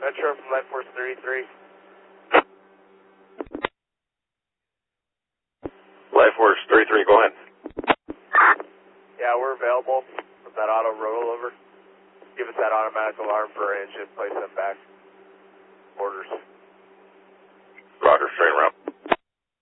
Metro from Life Force 33. Life Force 33, go ahead. Yeah, we're available with that auto rollover. Give us that automatic alarm for our engine, place them back. Orders. Roger, straight around.